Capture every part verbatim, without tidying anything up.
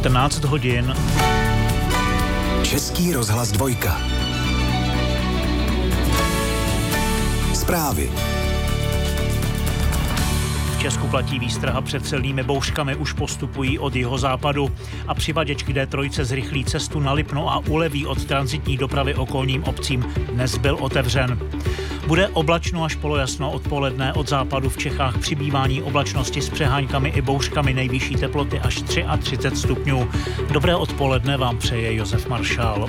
čtrnáct hodin. Český rozhlas dvojka. Zprávy. V Česku platí výstraha před silnými bouřkami, už postupují od jihozápadu a přivaděč k D tři zrychlí cestu na Lipno a uleví od tranzitní dopravy okolním obcím dnes byl otevřen. Bude oblačno až polojasno odpoledne, od západu v Čechách přibývání oblačnosti s přeháňkami i bouřkami, nejvyšší teploty až třicet tři stupňů. Dobré odpoledne vám přeje Josef Maršál.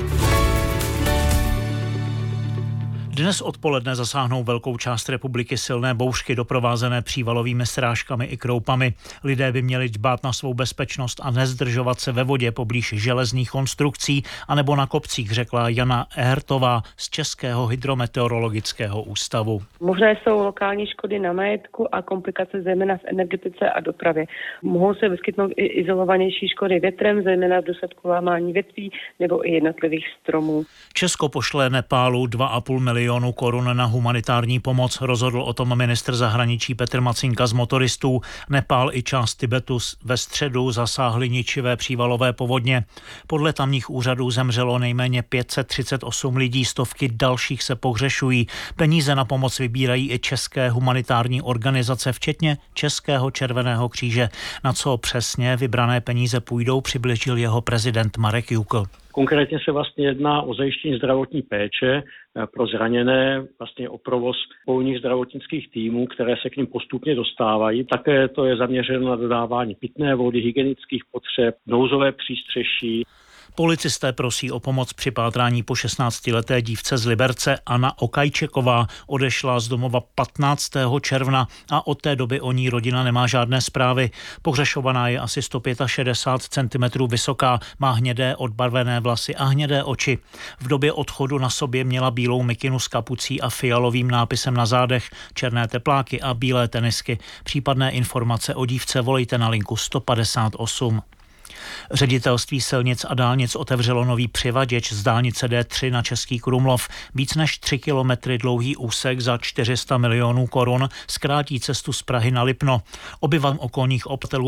Dnes odpoledne zasáhnou velkou část republiky silné bouřky doprovázené přívalovými srážkami i kroupami. Lidé by měli dbát na svou bezpečnost a nezdržovat se ve vodě poblíž železných konstrukcí anebo na kopcích, řekla Jana Ehrtová z Českého hydrometeorologického ústavu. Možné jsou lokální škody na majetku a komplikace zejména v energetice a dopravě. Mohou se vyskytnout i izolovanější škody větrem, zejména v důsledku lámání větví nebo i jednotlivých stromů. Česko pošle Nepálu dva a půl milionu korun na humanitární pomoc, rozhodl o tom ministr zahraničí Petr Macinka z motoristů. Nepál i část Tibetu ve středu zasáhly ničivé přívalové povodně. Podle tamních úřadů zemřelo nejméně pět set třicet osm lidí, stovky dalších se pohřešují. Peníze na pomoc vybírají i české humanitární organizace, včetně Českého červeného kříže. Na co přesně vybrané peníze půjdou, přiblížil jeho prezident Marek Jukl. Konkrétně se vlastně jedná o zajištění zdravotní péče pro zraněné, vlastně o provoz polních zdravotnických týmů, které se k nim postupně dostávají. Také to je zaměřeno na dodávání pitné vody, hygienických potřeb, nouzové přístřeší. Policisté prosí o pomoc při pátrání po šestnáctileté dívce z Liberce. Anna Okajčeková odešla z domova patnáctého června a od té doby o ní rodina nemá žádné zprávy. Pohřešovaná je asi sto šedesát pět centimetrů vysoká, má hnědé odbarvené vlasy a hnědé oči. V době odchodu na sobě měla bílou mikinu s kapucí a fialovým nápisem na zádech, černé tepláky a bílé tenisky. Případné informace o dívce volejte na linku sto padesát osm. Ředitelství silnic a dálnic otevřelo nový přivaděč z dálnice D tři na Český Krumlov. Víc než tři kilometry dlouhý úsek za čtyři sta milionů korun zkrátí cestu z Prahy na Lipno. Obyvatelům okolních obcí